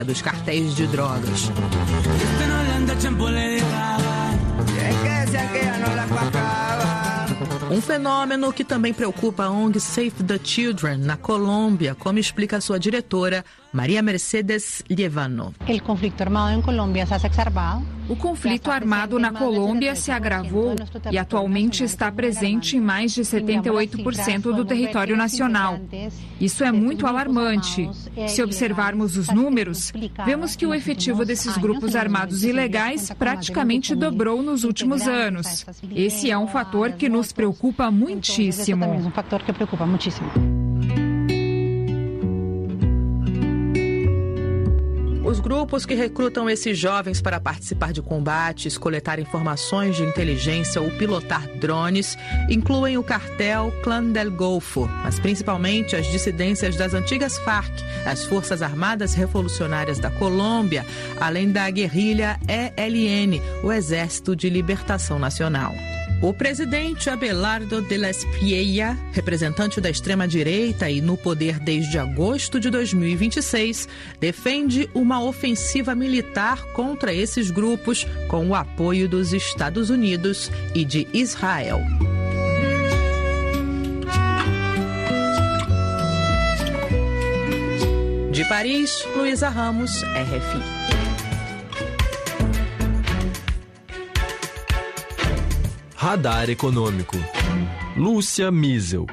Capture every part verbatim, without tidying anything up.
dos cartéis de drogas. Um fenômeno que também preocupa a O N G Save the Children na Colômbia, como explica a sua diretora, Maria Mercedes Lievano. O conflito armado na Colômbia se agravou e atualmente está presente em mais de setenta e oito por cento do território nacional. Isso é muito alarmante. Se observarmos os números, vemos que o efetivo desses grupos armados ilegais praticamente dobrou nos últimos anos. Esse é um fator que nos preocupa muitíssimo. Os grupos que recrutam esses jovens para participar de combates, coletar informações de inteligência ou pilotar drones incluem o cartel Clã del Golfo, mas principalmente as dissidências das antigas Farc, as Forças Armadas Revolucionárias da Colômbia, além da guerrilha E L N, o Exército de Libertação Nacional. O presidente Abelardo de la Espriella, representante da extrema-direita e no poder desde agosto de dois mil e vinte e seis, defende uma ofensiva militar contra esses grupos com o apoio dos Estados Unidos e de Israel. De Paris, Luísa Ramos, R F I. Radar Econômico. Lúcia Miesel.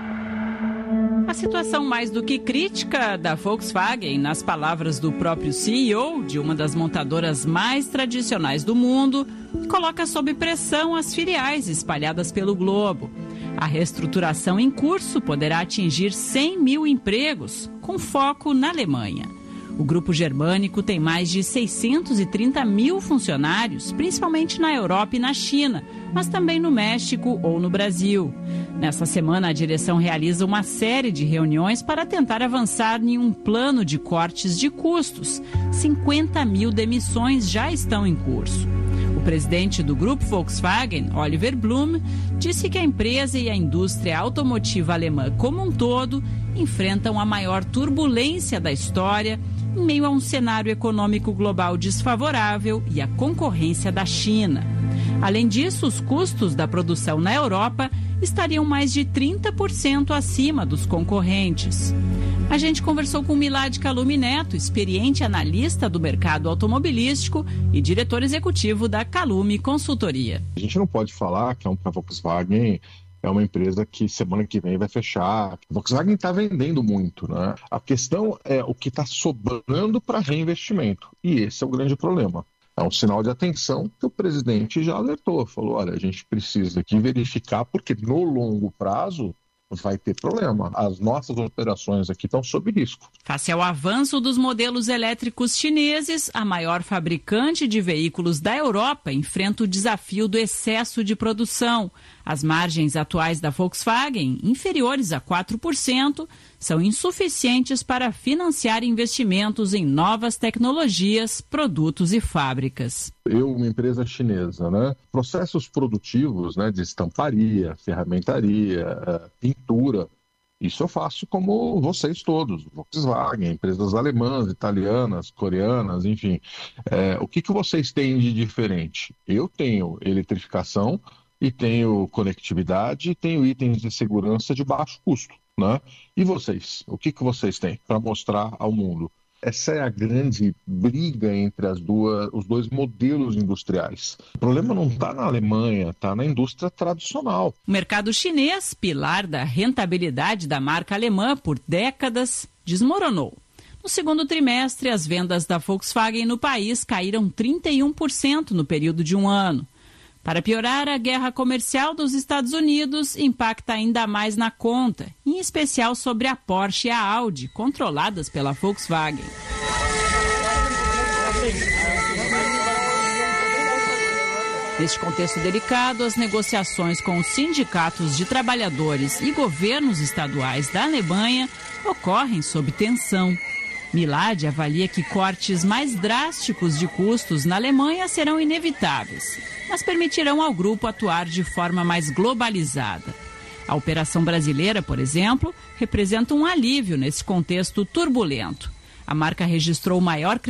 A situação mais do que crítica da Volkswagen, nas palavras do próprio C E O de uma das montadoras mais tradicionais do mundo, coloca sob pressão as filiais espalhadas pelo globo. A reestruturação em curso poderá atingir cem mil empregos, com foco na Alemanha. O grupo germânico tem mais de seiscentos e trinta mil funcionários, principalmente na Europa e na China, mas também no México ou no Brasil. Nessa semana, a direção realiza uma série de reuniões para tentar avançar em um plano de cortes de custos. cinquenta mil demissões já estão em curso. O presidente do grupo Volkswagen, Oliver Blume, disse que a empresa e a indústria automotiva alemã como um todo enfrentam a maior turbulência da história em meio a um cenário econômico global desfavorável e a concorrência da China. Além disso, os custos da produção na Europa estariam mais de trinta por cento acima dos concorrentes. A gente conversou com Milad Kalumi Neto, experiente analista do mercado automobilístico e diretor executivo da Kalumi Consultoria. A gente não pode falar que a Volkswagen é uma empresa que semana que vem vai fechar. A Volkswagen está vendendo muito, né? A questão é o que está sobrando para reinvestimento. E esse é o grande problema. É um sinal de atenção que o presidente já alertou. Falou, olha, a gente precisa aqui verificar, porque no longo prazo vai ter problema. As nossas operações aqui estão sob risco. Face ao avanço dos modelos elétricos chineses, a maior fabricante de veículos da Europa enfrenta o desafio do excesso de produção. As margens atuais da Volkswagen, inferiores a quatro por cento, são insuficientes para financiar investimentos em novas tecnologias, produtos e fábricas. Eu, uma empresa chinesa, né? Processos produtivos, né, de estamparia, ferramentaria, pintura, isso eu faço como vocês todos, Volkswagen, empresas alemãs, italianas, coreanas, enfim. É, o que, que vocês têm de diferente? Eu tenho eletrificação e tenho conectividade e tenho itens de segurança de baixo custo, né? E vocês? O que, que vocês têm para mostrar ao mundo? Essa é a grande briga entre as duas, os dois modelos industriais. O problema não está na Alemanha, está na indústria tradicional. O mercado chinês, pilar da rentabilidade da marca alemã por décadas, desmoronou. No segundo trimestre, as vendas da Volkswagen no país caíram trinta e um por cento no período de um ano. Para piorar, a guerra comercial dos Estados Unidos impacta ainda mais na conta, em especial sobre a Porsche e a Audi, controladas pela Volkswagen. Neste contexto delicado, as negociações com os sindicatos de trabalhadores e governos estaduais da Alemanha ocorrem sob tensão. Milad avalia que cortes mais drásticos de custos na Alemanha serão inevitáveis, mas permitirão ao grupo atuar de forma mais globalizada. A operação brasileira, por exemplo, representa um alívio nesse contexto turbulento. A marca registrou o maior crescimento